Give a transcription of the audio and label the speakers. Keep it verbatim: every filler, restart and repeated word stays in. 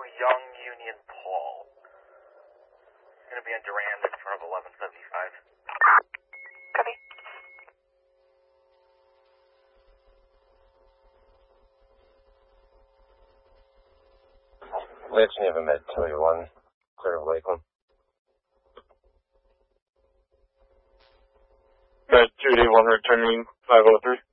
Speaker 1: Young Union Paul. Gonna be on Durand in front of eleven seventy-five.
Speaker 2: Copy.
Speaker 3: Let's have a med twenty-one, clear of Lakeland.
Speaker 4: Med two D one returning five oh three.